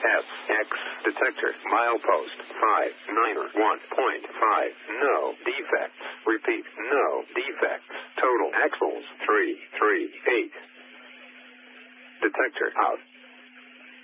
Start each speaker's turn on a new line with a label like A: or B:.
A: SX detector. Milepost 591.5. No defects. Repeat, no defects. Total axles 338. Detector out.